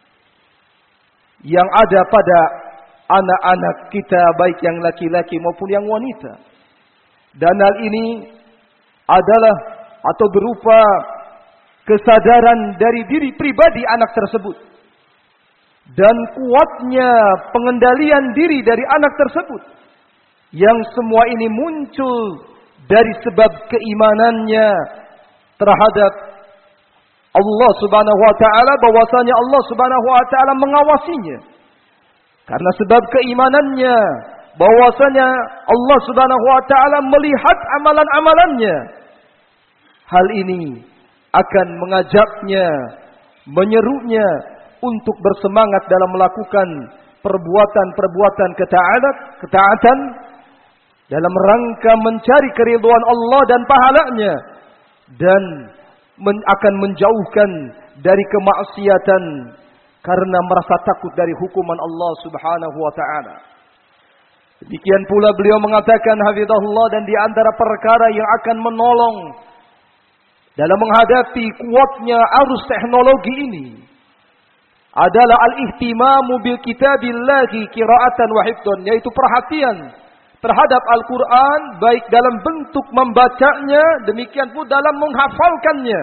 Speaker 3: yang ada pada anak-anak kita, baik yang laki-laki maupun yang wanita. Dan hal ini adalah atau berupa kesadaran dari diri pribadi anak tersebut dan kuatnya pengendalian diri dari anak tersebut, yang semua ini muncul dari sebab keimanannya terhadap Allah Subhanahu wa taala, bahwasanya Allah Subhanahu wa taala mengawasinya. Karena sebab keimanannya bahwasanya Allah Subhanahu wa taala melihat amalan-amalannya. Hal ini akan mengajaknya, menyerunya untuk bersemangat dalam melakukan perbuatan-perbuatan ketaatan, ketaatan dalam rangka mencari keridhaan Allah dan pahalanya, dan men, akan menjauhkan dari kemaksiatan karena merasa takut dari hukuman Allah Subhanahu wa taala. Demikian pula beliau mengatakan hafizahullah, dan di antara perkara yang akan menolong dalam menghadapi kuatnya arus teknologi ini adalah al-ihtimamu bil kitabillahi qira'atan wa hifdhan, yaitu perhatian terhadap Al-Quran, baik dalam bentuk membacanya, demikian pun dalam menghafalkannya.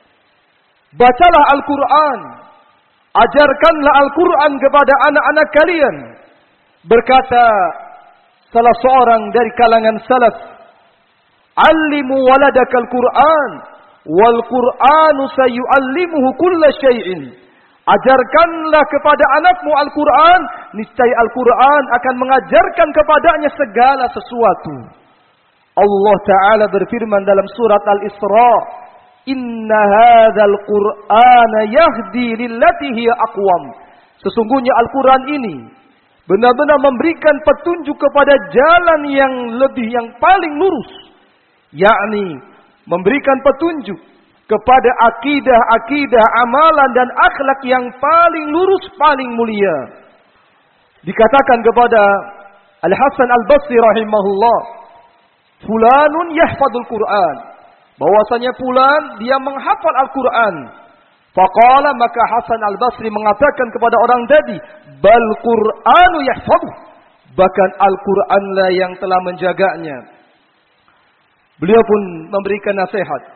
Speaker 3: Bacalah Al-Quran, ajarkanlah Al-Quran kepada anak-anak kalian. Berkata salah seorang dari kalangan salaf, "Allimu waladaka Al-Quran, wal Qur'anu sayu'allimuhu kulla syai'in." Ajarkanlah kepada anakmu Al-Quran, niscaya Al-Quran akan mengajarkan kepadanya segala sesuatu. Allah Ta'ala berfirman dalam surat Al-Isra, "Inna hadzal Qur'ana yahdi lillati hiya aqwam." Sesungguhnya Al-Quran ini benar-benar memberikan petunjuk kepada jalan yang lebih, yang paling lurus, yakni memberikan petunjuk kepada akidah-akidah, amalan dan akhlak yang paling lurus, paling mulia. Dikatakan kepada Al-Hasan Al-Basri rahimahullah, "Fulanun yahfadzul Qur'an." Bahwasanya fulan dia menghafal Al-Qur'an. Faqala, maka Hasan Al-Basri mengatakan kepada orang tadi, "Bal Qur'anu yahfadhu." Bahkan Al-Qur'anlah yang telah menjaganya. Beliau pun memberikan nasihat,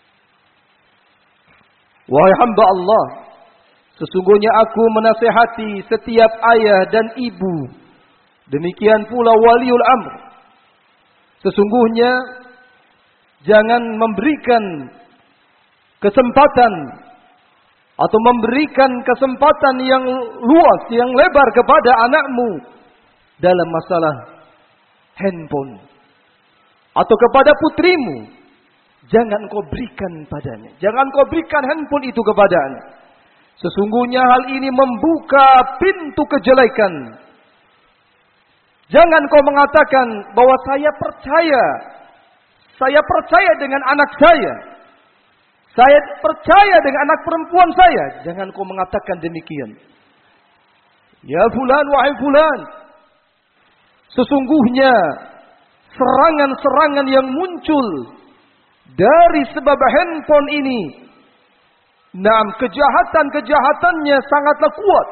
Speaker 3: "Wahai hamba Allah, sesungguhnya aku menasihati setiap ayah dan ibu, demikian pula waliul amr. Sesungguhnya jangan memberikan kesempatan atau memberikan kesempatan yang luas, yang lebar kepada anakmu dalam masalah handphone, atau kepada putrimu. Jangan kau berikan padanya. Jangan kau berikan handphone itu kepadanya. Sesungguhnya hal ini membuka pintu kejelekan. Jangan kau mengatakan bahwa saya percaya. Saya percaya dengan anak saya. Saya percaya dengan anak perempuan saya." Jangan kau mengatakan demikian. "Ya fulan, wahai fulan, sesungguhnya serangan-serangan yang muncul dari sebab handphone ini, nah, kejahatan-kejahatannya sangatlah kuat.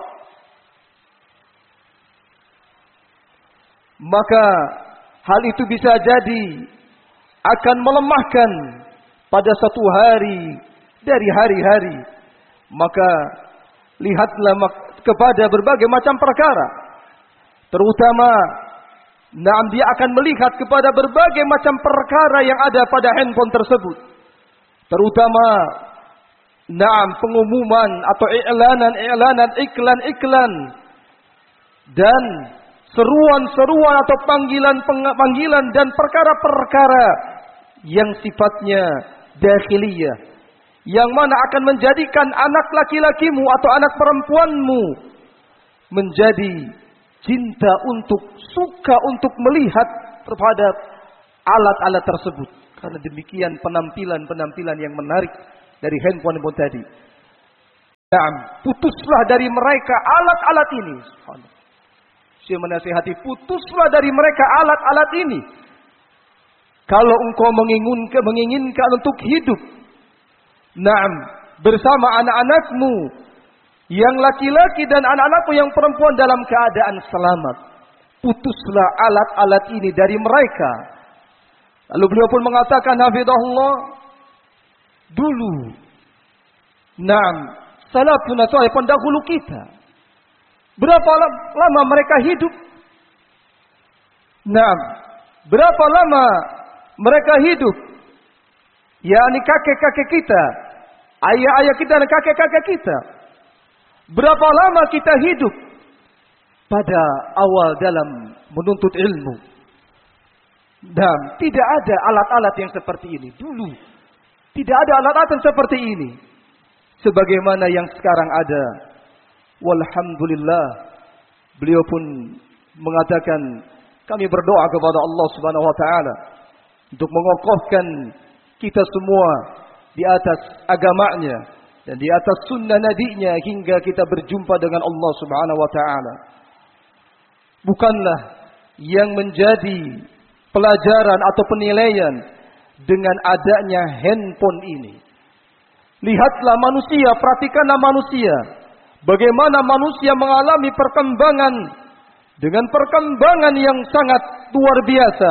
Speaker 3: Maka hal itu bisa jadi akan melemahkan pada satu hari dari hari-hari. Maka lihatlah kepada berbagai macam perkara, terutama nah, dia akan melihat kepada berbagai macam perkara yang ada pada handphone tersebut. Terutama nah, pengumuman atau i'lanan-i'lanan, iklan-iklan, dan seruan-seruan atau panggilan-panggilan dan perkara-perkara yang sifatnya dakhiliyah, yang mana akan menjadikan anak laki-lakimu atau anak perempuanmu menjadi cinta untuk, suka untuk melihat terhadap alat-alat tersebut. Karena demikian penampilan-penampilan yang menarik dari handphone-handphone tadi. putuslah dari mereka alat-alat ini. Saya menasihati, putuslah dari mereka alat-alat ini. Kalau engkau menginginkan, menginginkan untuk hidup, naam, bersama anak-anakmu yang laki-laki dan anak-anakmu yang perempuan dalam keadaan selamat, putuslah alat-alat ini dari mereka. Lalu beliau pun mengatakan, hafizahullah, dulu, naam, salafun salih, pendahulu kita, berapa lama mereka hidup? Naam, berapa lama mereka hidup? yakni kakek-kakek kita, ayah-ayah kita dan kakek-kakek kita. Berapa lama kita hidup pada awal dalam menuntut ilmu. Dan tidak ada alat-alat yang seperti ini. Dulu tidak ada alat-alat yang seperti ini sebagaimana yang sekarang ada. Walhamdulillah, beliau pun mengatakan, kami berdoa kepada Allah Subhanahu wa taala untuk mengokohkan kita semua di atas agamanya dan di atas sunnah nabinya hingga kita berjumpa dengan Allah Subhanahu wa taala. Bukanlah yang menjadi pelajaran atau penilaian dengan adanya handphone ini. Lihatlah manusia, perhatikanlah manusia, bagaimana manusia mengalami perkembangan dengan perkembangan yang sangat luar biasa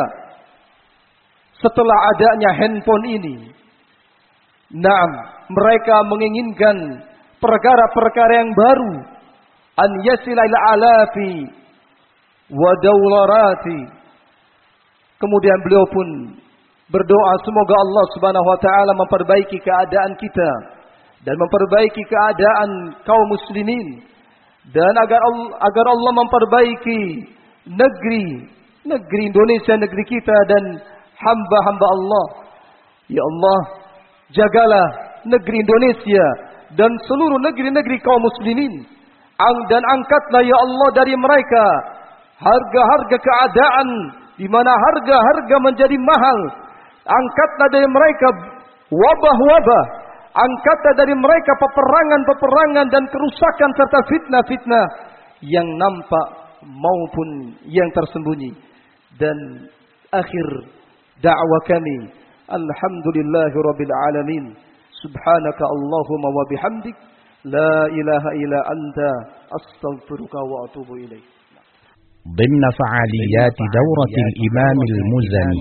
Speaker 3: setelah adanya handphone ini. Naam, mereka menginginkan perkara-perkara yang baru, an yasila ila alafi wa dawlarati. Kemudian beliau pun berdoa semoga Allah Subhanahu wa taala memperbaiki keadaan kita dan memperbaiki keadaan kaum muslimin, dan agar Allah, agar Allah memperbaiki negeri negeri Indonesia, negeri kita dan hamba-hamba Allah. Ya Allah, jagalah negeri Indonesia dan seluruh negeri-negeri kaum muslimin, dan angkatlah ya Allah dari mereka harga-harga keadaan di mana harga-harga menjadi mahal. Angkatlah dari mereka wabah-wabah, angkatlah dari mereka peperangan-peperangan dan kerusakan serta fitnah-fitnah yang nampak maupun yang tersembunyi. Dan akhir dakwah kami, alhamdulillahirabbil alamin, subhanaka Allahumma wa bihamdik, la ilaha illa anta, astaghfiruka wa atubu ilaik.
Speaker 2: ضمن فعاليات دورة الإمام المزني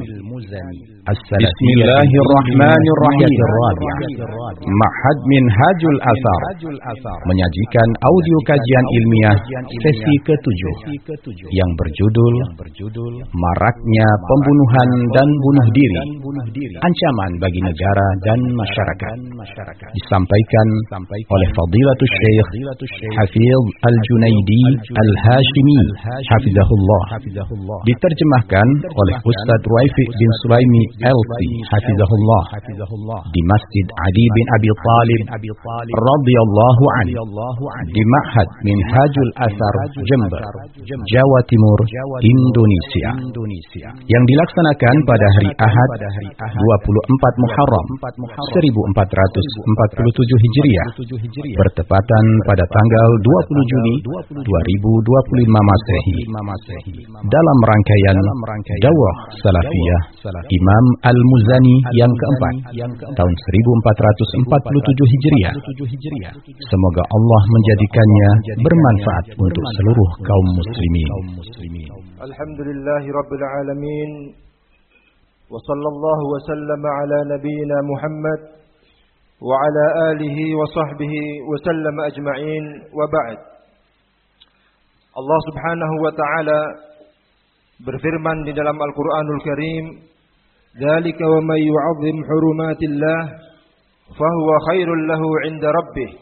Speaker 2: بسم الله الرحمن الرحيم الرابع معهد منهاج الآثار menyajikan audio kajian ilmiah sesi ketujuh yang berjudul Maraknya Pembunuhan dan Bunuh Diri, Ancaman bagi Negara dan Masyarakat, disampaikan oleh Fadilatul Syekh Hafiz Al-Junaidi Al-Hashimi Hafizahullah, diterjemahkan oleh Ustaz Ruaifi bin Sulaimi L P Hafizahullah di Masjid Ali bin Abi Thalib radhiyallahu anhu di Ma'had Minhajul Athar Jember, Jawa Timur, Indonesia, yang dilaksanakan pada hari Ahad dua puluh empat Muharram seribu empat ratus empat puluh tujuh Hijriah bertepatan pada tanggal dua puluh Juni dua ribu dua puluh lima Masehi, dalam rangkaian Dakwah Salafiyah Imam Al-Muzani yang keempat tahun seribu empat ratus empat puluh tujuh Hijriah. Semoga Allah menjadikannya bermanfaat untuk seluruh kaum muslimin.
Speaker 1: Alhamdulillahirabbil alamin, wa sallallahu wa sallama ala nabiyyina Muhammad wa ala alihi wa sahbihi wa sallama ajma'in, wa ba'd. Allah Subhanahu wa taala berfirman di dalam Al-Qur'anul Karim, "Dzalika wa may yu'azzim hurumatillah fahuwa khairul lahu 'inda rabbih."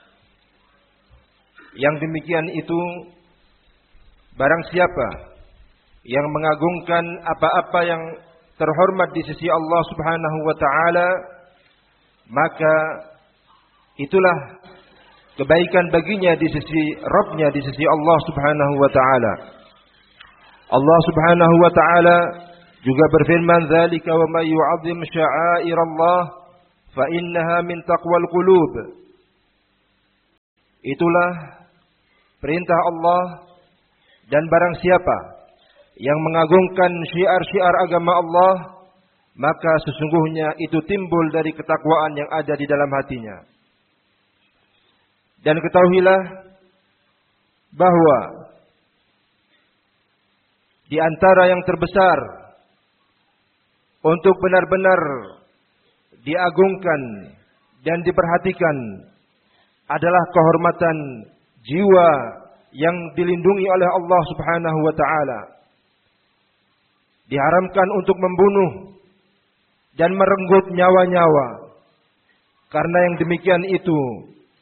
Speaker 1: Yang demikian itu, barang siapa yang mengagungkan apa-apa yang terhormat di sisi Allah Subhanahu wa taala, maka itulah kebaikan baginya di sisi Rabb-Nya, di sisi Allah Subhanahu wa taala. Allah Subhanahu wa taala juga berfirman, "Dzalika wa may yu'azzim sya'airallah fa innaha min taqwal qulub." Itulah perintah Allah, dan barang siapa yang mengagungkan syiar-syiar agama Allah, maka sesungguhnya itu timbul dari ketakwaan yang ada di dalam hatinya. Dan ketahuilah bahwa di antara yang terbesar untuk benar-benar diagungkan dan diperhatikan adalah kehormatan jiwa yang dilindungi oleh Allah Subhanahu wa taala. Diharamkan untuk membunuh dan merenggut nyawa-nyawa, karena yang demikian itu